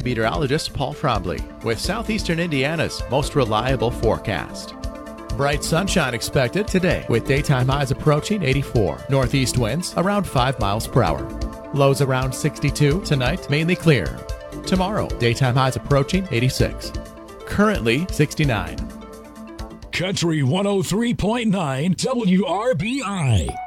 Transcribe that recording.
meteorologist Paul Trombley with Southeastern Indiana's most reliable forecast. Bright sunshine expected today with daytime highs approaching 84. Northeast winds around 5 miles per hour. Lows around 62. Tonight, mainly clear. Tomorrow, daytime highs approaching 86. Currently 69. Country 103.9 WRBI.